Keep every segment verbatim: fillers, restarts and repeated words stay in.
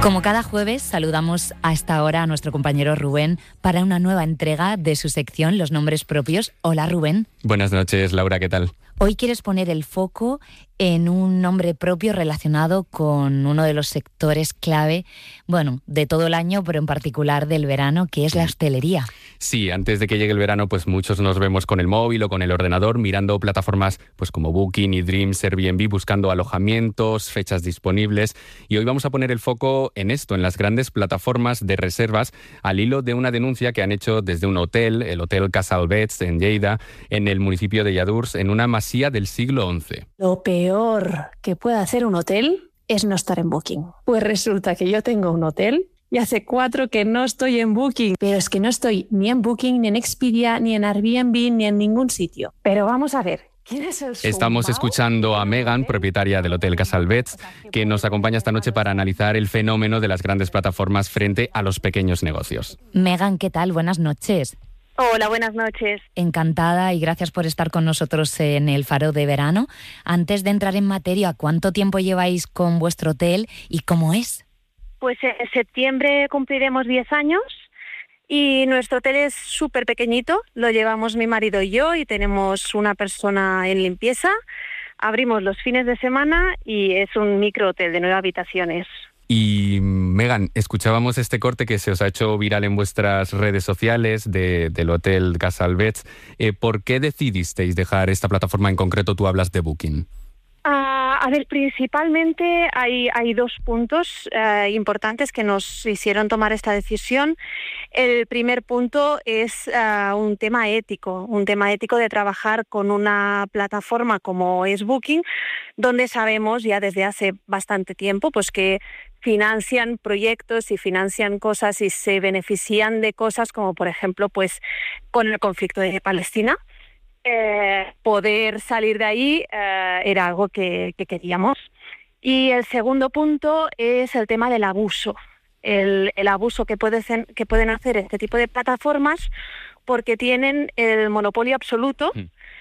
Como cada jueves, saludamos a esta hora a nuestro compañero Rubén para una nueva entrega de su sección Los Nombres Propios. Hola, Rubén. Buenas noches, Laura, ¿qué tal? Hoy quieres poner el foco en un nombre propio relacionado con uno de los sectores clave, bueno, de todo el año, pero en particular del verano, que es la hostelería. Sí, antes de que llegue el verano, pues muchos nos vemos con el móvil o con el ordenador mirando plataformas pues como Booking, eDreams, Airbnb, buscando alojamientos, fechas disponibles. Y hoy vamos a poner el foco en esto, en las grandes plataformas de reservas, al hilo de una denuncia que han hecho desde un hotel, el Hotel Casals en Lleida, en el municipio de Lladurs, en una masía del siglo once. Lo peor que puede hacer un hotel es no estar en Booking. Pues resulta que yo tengo un hotel y hace cuatro que no estoy en Booking. Pero es que no estoy ni en Booking, ni en Expedia, ni en Airbnb, ni en ningún sitio. Pero vamos a ver. ¿Quién es el Estamos escuchando a Megan, propietaria del Hotel Casals, que nos acompaña esta noche para analizar el fenómeno de las grandes plataformas frente a los pequeños negocios. Megan, ¿qué tal? Buenas noches. Hola, buenas noches. Encantada y gracias por estar con nosotros en el Faro de Verano. Antes de entrar en materia, ¿cuánto tiempo lleváis con vuestro hotel y cómo es? Pues en septiembre cumpliremos diez años y nuestro hotel es súper pequeñito. Lo llevamos mi marido y yo y tenemos una persona en limpieza. Abrimos los fines de semana y es un microhotel de nueve habitaciones. Y Megan, escuchábamos este corte que se os ha hecho viral en vuestras redes sociales de, del Hotel Casals. Eh, ¿Por qué decidisteis dejar esta plataforma en concreto? Tú hablas de Booking. Uh, a ver, principalmente hay, hay dos puntos uh, importantes que nos hicieron tomar esta decisión. El primer punto es uh, un tema ético, un tema ético de trabajar con una plataforma como es Booking, donde sabemos ya desde hace bastante tiempo pues que financian proyectos y financian cosas y se benefician de cosas como, por ejemplo, pues con el conflicto de Palestina. Eh, poder salir de ahí eh, era algo que, que queríamos. Y el segundo punto es el tema del abuso. El, el abuso que, puede ser, que pueden hacer este tipo de plataformas porque tienen el monopolio absoluto,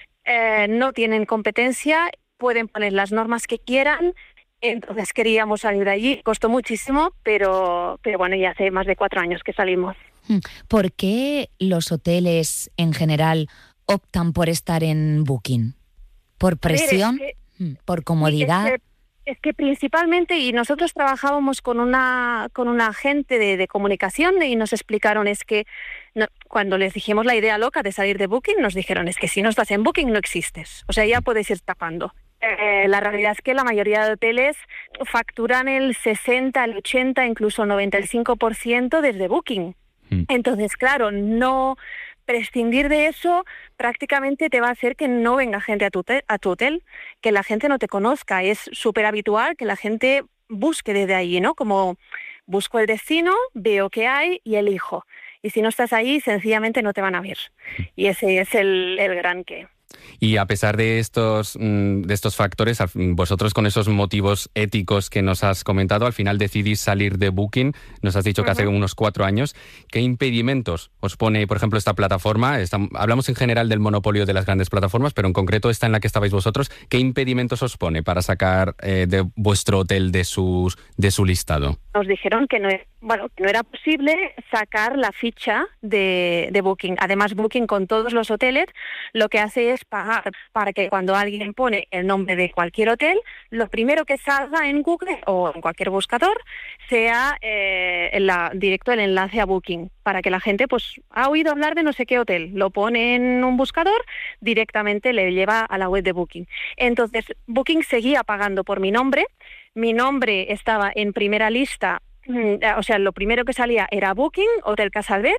eh, no tienen competencia, pueden poner las normas que quieran. Entonces queríamos salir de allí, costó muchísimo, pero, pero bueno, ya hace más de cuatro años que salimos. ¿Por qué los hoteles en general optan por estar en Booking? ¿Por presión? Ver, es que, ¿Por comodidad? Es que, es que principalmente, y nosotros trabajábamos con una, con una agente de, de comunicación y nos explicaron, es que no, cuando les dijimos la idea loca de salir de Booking, nos dijeron, es que si no estás en Booking no existes, o sea, ya puedes ir tapando. Eh, la realidad es que la mayoría de hoteles facturan el sesenta, el ochenta, incluso noventa y cinco por ciento desde Booking. Mm. Entonces, claro, no prescindir de eso prácticamente te va a hacer que no venga gente a tu, hotel, a tu hotel, que la gente no te conozca. Es súper habitual que la gente busque desde ahí, ¿no? Como busco el destino, veo qué hay y elijo. Y si no estás ahí, sencillamente no te van a ver. Y ese es el, el gran qué. Y a pesar de estos, de estos factores, vosotros con esos motivos éticos que nos has comentado, al final decidís salir de Booking, nos has dicho que uh-huh. hace unos cuatro años. ¿Qué impedimentos os pone, por ejemplo, esta plataforma? Estamos, hablamos en general del monopolio de las grandes plataformas, pero en concreto esta en la que estabais vosotros. ¿Qué impedimentos os pone para sacar eh, de vuestro hotel de, sus, de su listado? Nos dijeron que no, bueno, que no era posible sacar la ficha de, de Booking. Además, Booking con todos los hoteles lo que hace es pagar para que cuando alguien pone el nombre de cualquier hotel, lo primero que salga en Google o en cualquier buscador sea eh, la, directo el enlace a Booking, para que la gente pues ha oído hablar de no sé qué hotel, lo pone en un buscador, directamente le lleva a la web de Booking. Entonces, Booking seguía pagando por mi nombre, mi nombre estaba en primera lista, o sea, lo primero que salía era Booking, Hotel Casals,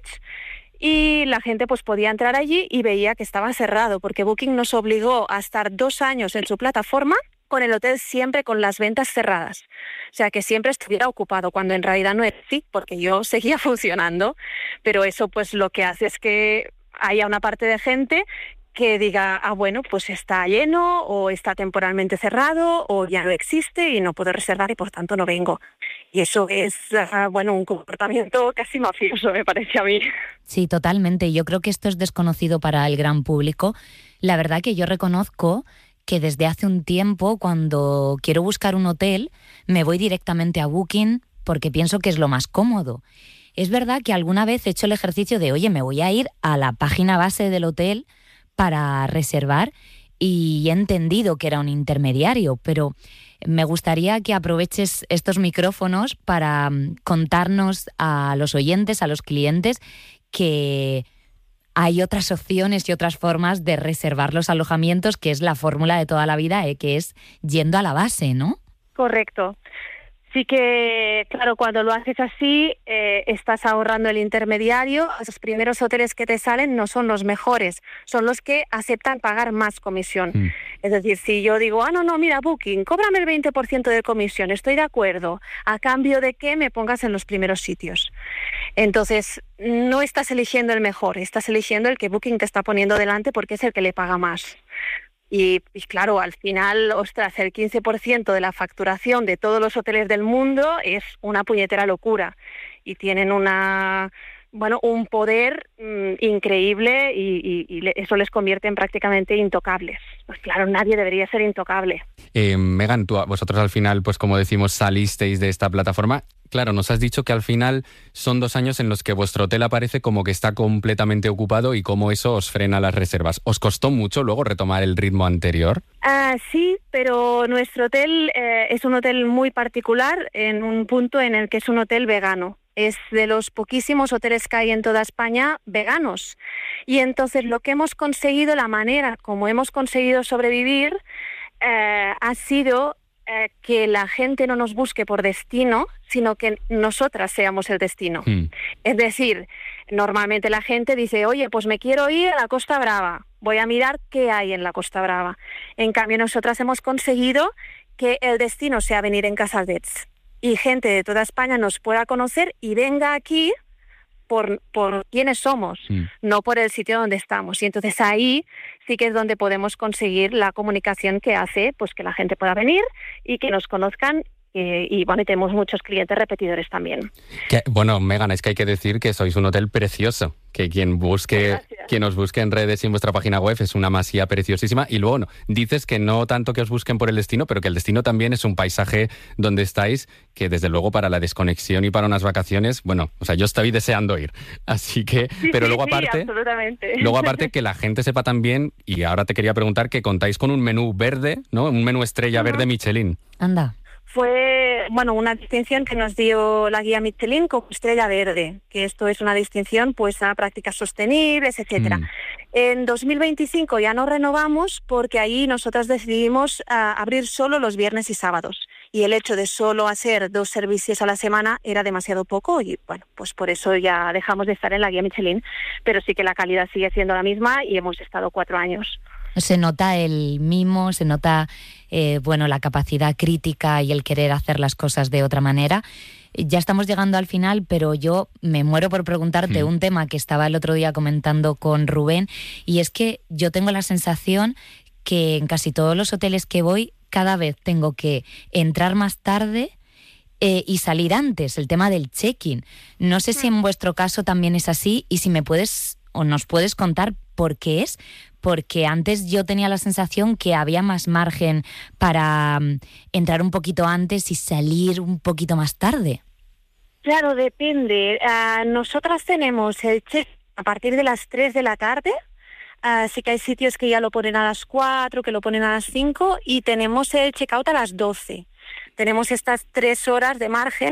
y la gente pues podía entrar allí y veía que estaba cerrado, porque Booking nos obligó a estar dos años en su plataforma con el hotel siempre con las ventas cerradas. O sea, que siempre estuviera ocupado, cuando en realidad no era así, porque yo seguía funcionando, pero eso pues lo que hace es que haya una parte de gente que diga, ah, bueno, pues está lleno o está temporalmente cerrado o ya no existe y no puedo reservar y por tanto no vengo. Y eso es, uh, bueno, un comportamiento casi mafioso, me parece a mí. Sí, totalmente. Yo creo que esto es desconocido para el gran público. La verdad que yo reconozco que desde hace un tiempo, cuando quiero buscar un hotel, me voy directamente a Booking porque pienso que es lo más cómodo. Es verdad que alguna vez he hecho el ejercicio de, oye, me voy a ir a la página base del hotel para reservar y he entendido que era un intermediario, pero me gustaría que aproveches estos micrófonos para contarnos a los oyentes, a los clientes, que hay otras opciones y otras formas de reservar los alojamientos, que es la fórmula de toda la vida, eh, que es yendo a la base, ¿no? Correcto. Sí que, claro, cuando lo haces así, eh, estás ahorrando el intermediario. Esos primeros hoteles que te salen no son los mejores, son los que aceptan pagar más comisión. Mm. Es decir, si yo digo, ah, no, no, mira, Booking, cóbrame el veinte por ciento de comisión, estoy de acuerdo, a cambio de que me pongas en los primeros sitios. Entonces, no estás eligiendo el mejor, estás eligiendo el que Booking te está poniendo delante porque es el que le paga más. Y, y claro, al final, ostras, el quince por ciento de la facturación de todos los hoteles del mundo es una puñetera locura. Y tienen una, bueno, un poder mmm, increíble y, y, y le, eso les convierte en prácticamente intocables. Pues claro, nadie debería ser intocable. Eh, Megan, tú, vosotros al final, pues como decimos, salisteis de esta plataforma. Claro, nos has dicho que al final son dos años en los que vuestro hotel aparece como que está completamente ocupado y cómo eso os frena las reservas. ¿Os costó mucho luego retomar el ritmo anterior? Uh, sí, pero nuestro hotel eh, es un hotel muy particular en un punto en el que es un hotel vegano. Es de los poquísimos hoteles que hay en toda España veganos. Y entonces lo que hemos conseguido, la manera como hemos conseguido sobrevivir, eh, ha sido eh, que la gente no nos busque por destino, sino que nosotras seamos el destino. Mm. Es decir, normalmente la gente dice, oye, pues me quiero ir a la Costa Brava, voy a mirar qué hay en la Costa Brava. En cambio, nosotras hemos conseguido que el destino sea venir en Casaldets y gente de toda España nos pueda conocer y venga aquí por, por quiénes somos, mm. no por el sitio donde estamos. Y entonces ahí sí que es donde podemos conseguir la comunicación que hace pues que la gente pueda venir y que nos conozcan. Eh, y bueno, y tenemos muchos clientes repetidores también. Que, bueno, Megan, es que hay que decir que sois un hotel precioso, que quien busque, quien os busque en redes y en vuestra página web es una masía preciosísima. Y luego, no, dices que no tanto que os busquen por el destino, pero que el destino también es un paisaje donde estáis, que desde luego para la desconexión y para unas vacaciones, bueno, o sea, yo estoy deseando ir. Así que, sí, pero sí, luego sí, aparte, absolutamente. luego aparte que la gente sepa también, y ahora te quería preguntar, que contáis con un menú verde, ¿no? Un menú estrella uh-huh. verde Michelin. Anda. Fue, bueno, una distinción que nos dio la guía Michelin como estrella verde, que esto es una distinción pues a prácticas sostenibles, etcétera. Mm. En dos mil veinticinco ya nos renovamos porque ahí nosotras decidimos uh, abrir solo los viernes y sábados. Y el hecho de solo hacer dos servicios a la semana era demasiado poco y bueno, pues por eso ya dejamos de estar en la guía Michelin. Pero sí que la calidad sigue siendo la misma y hemos estado cuatro años. Se nota el mimo, se nota eh, bueno, la capacidad crítica y el querer hacer las cosas de otra manera. Ya estamos llegando al final, pero yo me muero por preguntarte mm. un tema que estaba el otro día comentando con Rubén, y es que yo tengo la sensación que en casi todos los hoteles que voy, cada vez tengo que entrar más tarde eh, y salir antes, el tema del check-in. No sé si en vuestro caso también es así y si me puedes o nos puedes contar por qué es, porque antes yo tenía la sensación que había más margen para um, entrar un poquito antes y salir un poquito más tarde. Claro, depende. Uh, nosotras tenemos el check a partir de las tres de la tarde. Uh, sí que hay sitios que ya lo ponen a las cuatro, que lo ponen a las cinco, y tenemos el check-out a las doce. Tenemos estas tres horas de margen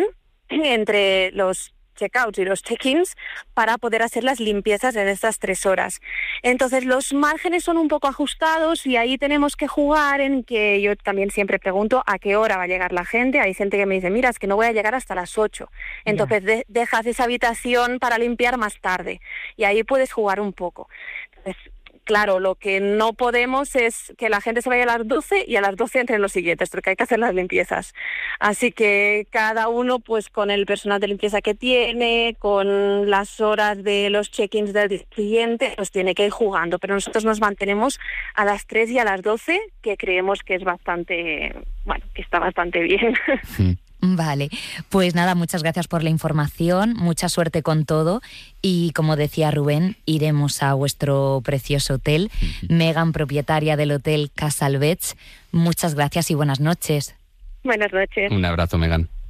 entre los check-outs y los check-ins para poder hacer las limpiezas en estas tres horas. Entonces los márgenes son un poco ajustados y ahí tenemos que jugar en que yo también siempre pregunto a qué hora va a llegar la gente. Hay gente que me dice, mira, es que no voy a llegar hasta las ocho. Entonces yeah. de- dejas esa habitación para limpiar más tarde y ahí puedes jugar un poco. Entonces, claro, lo que no podemos es que la gente se vaya a las doce y a las doce entren los siguientes, porque hay que hacer las limpiezas. Así que cada uno, pues con el personal de limpieza que tiene, con las horas de los check-ins del cliente, pues tiene que ir jugando. Pero nosotros nos mantenemos a las tres y a las doce, que creemos que es bastante, bueno, que está bastante bien. Sí. Vale, pues nada, muchas gracias por la información, mucha suerte con todo y como decía Rubén, iremos a vuestro precioso hotel. Megan, propietaria del hotel Casaldets, muchas gracias y buenas noches. Buenas noches. Un abrazo, Megan.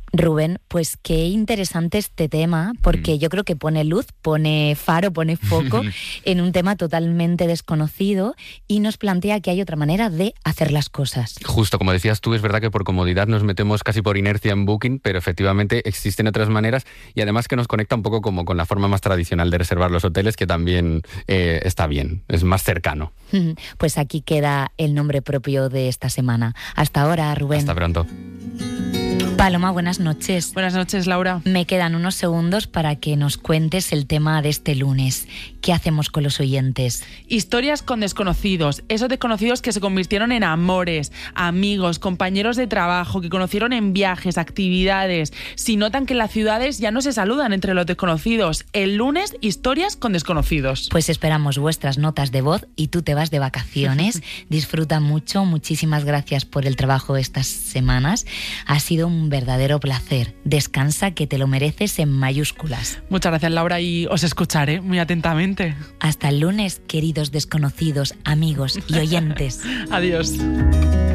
Rubén, pues qué interesante este tema, porque mm. yo creo que pone luz, pone faro, pone foco en un tema totalmente desconocido y nos plantea que hay otra manera de hacer las cosas. Justo, como decías tú, es verdad que por comodidad nos metemos casi por inercia en Booking, pero efectivamente existen otras maneras y además que nos conecta un poco como con la forma más tradicional de reservar los hoteles, que también eh, está bien, es más cercano. Pues aquí queda el nombre propio de esta semana. Hasta ahora, Rubén. Hasta pronto. Paloma, buenas noches. Buenas noches, Laura. Me quedan unos segundos para que nos cuentes el tema de este lunes. ¿Qué hacemos con los oyentes? Historias con desconocidos, esos desconocidos que se convirtieron en amores, amigos, compañeros de trabajo, que conocieron en viajes, actividades. Si notan que en las ciudades ya no se saludan entre los desconocidos. El lunes, historias con desconocidos. Pues esperamos vuestras notas de voz y tú te vas de vacaciones. Disfruta mucho, muchísimas gracias por el trabajo estas semanas. Ha sido un verdadero placer. Descansa, que te lo mereces en mayúsculas. Muchas gracias, Laura, y os escucharé muy atentamente. Hasta el lunes, queridos desconocidos, amigos y oyentes. Adiós.